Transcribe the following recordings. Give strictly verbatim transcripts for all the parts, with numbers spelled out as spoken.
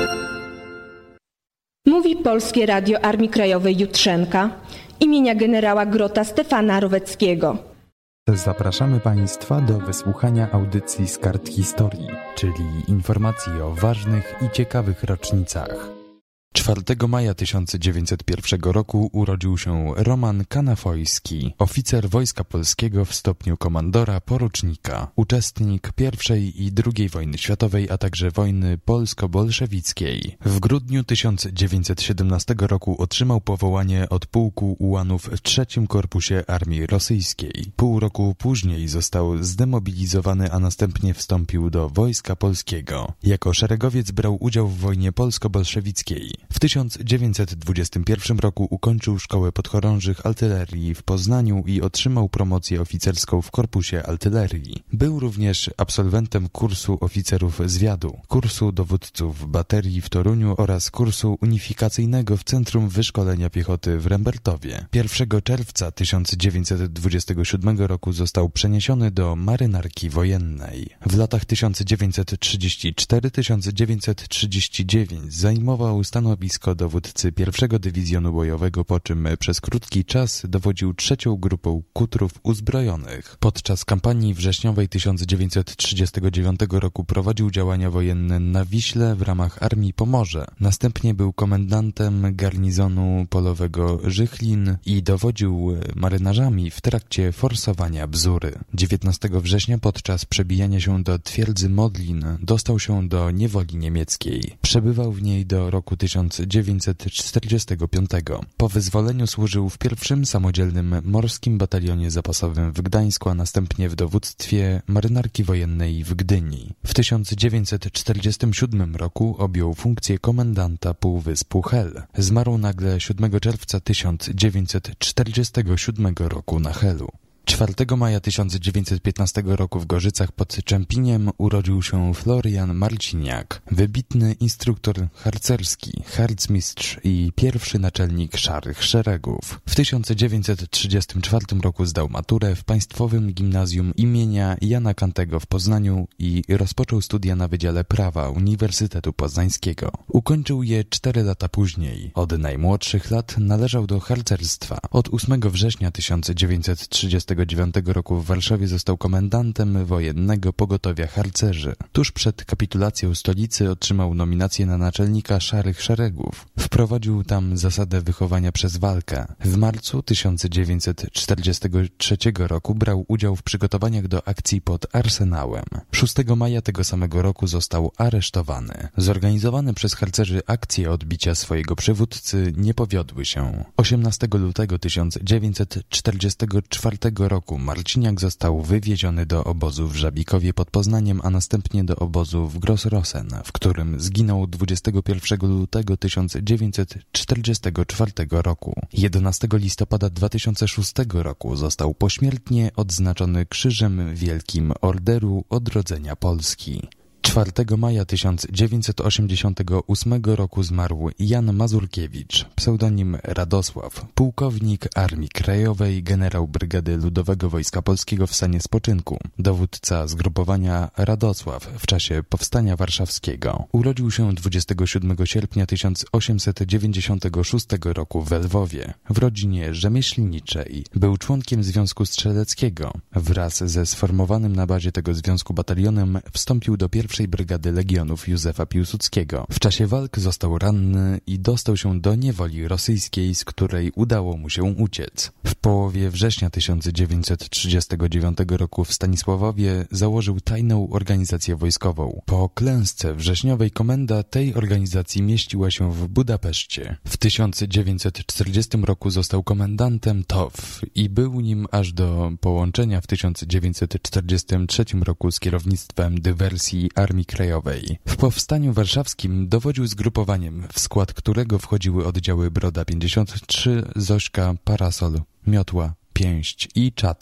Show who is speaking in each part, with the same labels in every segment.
Speaker 1: Mówi Polskie Radio Armii Krajowej Jutrzenka imienia generała Grota Stefana Roweckiego.
Speaker 2: Zapraszamy Państwa do wysłuchania audycji z kart historii, czyli informacji o ważnych i ciekawych rocznicach. czwartego maja tysiąc dziewięćset pierwszego roku urodził się Roman Kanafojski, oficer Wojska Polskiego w stopniu komandora porucznika, uczestnik pierwszej i drugiej wojny światowej, a także wojny polsko-bolszewickiej. W grudniu tysiąc dziewięćset siedemnastego roku otrzymał powołanie od pułku ułanów w trzecim Korpusie Armii Rosyjskiej. Pół roku później został zdemobilizowany, a następnie wstąpił do Wojska Polskiego. Jako szeregowiec brał udział w wojnie polsko-bolszewickiej. W tysiąc dziewięćset dwudziestym pierwszym roku ukończył Szkołę Podchorążych Artylerii w Poznaniu i otrzymał promocję oficerską w Korpusie Artylerii. Był również absolwentem kursu oficerów zwiadu, kursu dowódców baterii w Toruniu oraz kursu unifikacyjnego w Centrum Wyszkolenia Piechoty w Rembertowie. pierwszego czerwca tysiąc dziewięćset dwudziestego siódmego roku został przeniesiony do Marynarki Wojennej. W latach tysiąc dziewięćset trzydziestym czwartym do tysiąc dziewięćset trzydziestego dziewiątego zajmował stanowisko dowódcy pierwszego Dywizjonu Bojowego, po czym przez krótki czas dowodził trzecią grupą kutrów uzbrojonych. Podczas kampanii wrześniowej tysiąc dziewięćset trzydziestego dziewiątego roku prowadził działania wojenne na Wiśle w ramach Armii Pomorze. Następnie był komendantem garnizonu polowego Żychlin i dowodził marynarzami w trakcie forsowania Bzury. dziewiętnastego września podczas przebijania się do twierdzy Modlin dostał się do niewoli niemieckiej. Przebywał w niej do roku tysiąc dziewięćset czterdziestego piątego. Po wyzwoleniu służył w pierwszym samodzielnym morskim batalionie zapasowym w Gdańsku, a następnie w dowództwie Marynarki Wojennej w Gdyni. W tysiąc dziewięćset czterdziestym siódmym roku objął funkcję komendanta Półwyspu Hel. Zmarł nagle siódmego czerwca tysiąc dziewięćset czterdziestego siódmego roku na Helu. czwartego maja tysiąc dziewięćset piętnastego roku w Gorzycach pod Czempiniem urodził się Florian Marciniak, wybitny instruktor harcerski, harcmistrz i pierwszy naczelnik Szarych Szeregów. W tysiąc dziewięćset trzydziestym czwartym roku zdał maturę w Państwowym Gimnazjum imienia Jana Kantego w Poznaniu i rozpoczął studia na Wydziale Prawa Uniwersytetu Poznańskiego. Ukończył je cztery lata później. Od najmłodszych lat należał do harcerstwa. Od ósmego września tysiąc dziewięćset trzydziestego dziewiątego roku w Warszawie został komendantem wojennego pogotowia harcerzy. Tuż przed kapitulacją stolicy otrzymał nominację na naczelnika Szarych Szeregów. Wprowadził tam zasadę wychowania przez walkę. W marcu tysiąc dziewięćset czterdziestego trzeciego roku brał udział w przygotowaniach do akcji pod Arsenałem. szóstego maja tego samego roku został aresztowany. Zorganizowane przez harcerzy akcje odbicia swojego przywódcy nie powiodły się. osiemnastego lutego tysiąc dziewięćset czterdziestego czwartego roku Marciniak został wywieziony do obozu w Żabikowie pod Poznaniem, a następnie do obozu w Grossrosen, w którym zginął dwudziestego pierwszego lutego tysiąc dziewięćset czterdziestego czwartego roku. jedenastego listopada dwa tysiące szóstego roku został pośmiertnie odznaczony Krzyżem Wielkim Orderu Odrodzenia Polski. czwartego maja tysiąc dziewięćset osiemdziesiątego ósmego roku zmarł Jan Mazurkiewicz, pseudonim Radosław, pułkownik Armii Krajowej, generał Brygady Ludowego Wojska Polskiego w stanie spoczynku, dowódca zgrupowania Radosław w czasie Powstania Warszawskiego. Urodził się dwudziestego siódmego sierpnia tysiąc osiemset dziewięćdziesiątego szóstego roku w Lwowie, w rodzinie rzemieślniczej. Był członkiem Związku Strzeleckiego. Wraz ze sformowanym na bazie tego związku batalionem wstąpił do pierwszej Brygady Legionów Józefa Piłsudskiego. W czasie walk został ranny i dostał się do niewoli rosyjskiej, z której udało mu się uciec. W połowie września tysiąc dziewięćset trzydziestego dziewiątego roku w Stanisławowie założył tajną organizację wojskową. Po klęsce wrześniowej komenda tej organizacji mieściła się w Budapeszcie. W tysiąc dziewięćset czterdziestym roku został komendantem T O W i był nim aż do połączenia w tysiąc dziewięćset czterdziestym trzecim roku z kierownictwem dywersji Armii Krajowej. W Powstaniu Warszawskim dowodził zgrupowaniem, w skład którego wchodziły oddziały Broda pięćdziesiąt trzy, Zośka, Parasol, Miotła, Pięść i Czata.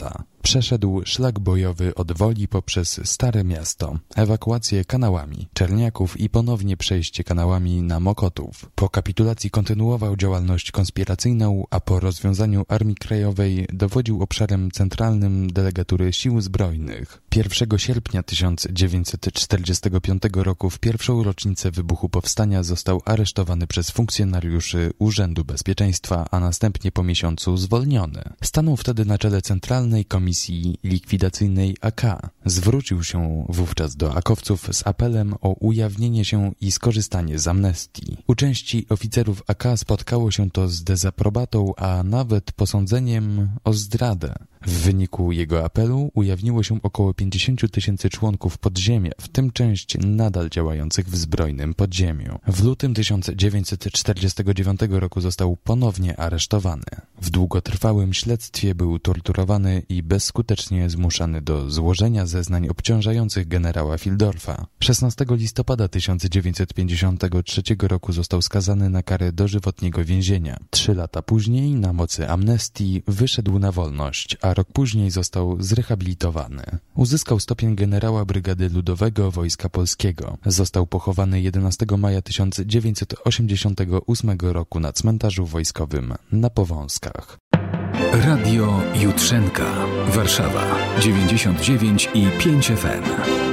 Speaker 2: Przeszedł szlak bojowy od Woli poprzez Stare Miasto, ewakuację kanałami Czerniaków i ponownie przejście kanałami na Mokotów. Po kapitulacji kontynuował działalność konspiracyjną, a po rozwiązaniu Armii Krajowej dowodził obszarem centralnym delegatury Sił Zbrojnych. pierwszego sierpnia tysiąc dziewięćset czterdziestego piątego roku w pierwszą rocznicę wybuchu powstania został aresztowany przez funkcjonariuszy Urzędu Bezpieczeństwa, a następnie po miesiącu zwolniony. Stanął wtedy na czele Centralnej Komisji Likwidacyjnej A K. Zwrócił się wówczas do akowców z apelem o ujawnienie się i skorzystanie z amnestii. U części oficerów A K spotkało się to z dezaprobatą, a nawet posądzeniem o zdradę. W wyniku jego apelu ujawniło się około pięćdziesięciu tysięcy członków podziemia, w tym część nadal działających w zbrojnym podziemiu. W lutym tysiąc dziewięćset czterdziestego dziewiątego roku został ponownie aresztowany. W długotrwałym śledztwie był torturowany i bezskutecznie zmuszany do złożenia zeznań obciążających generała Fieldorfa. szesnastego listopada tysiąc dziewięćset pięćdziesiątego trzeciego roku został skazany na karę dożywotniego więzienia. Trzy lata później, na mocy amnestii, wyszedł na wolność, a rok później został zrehabilitowany. Uzyskał stopień generała Brygady Ludowego Wojska Polskiego. Został pochowany jedenastego maja tysiąc dziewięćset osiemdziesiątego ósmego roku na cmentarzu wojskowym na Powązkach.
Speaker 3: Radio Jutrzenka, Warszawa, dziewięćdziesiąt dziewięć i pięć F M.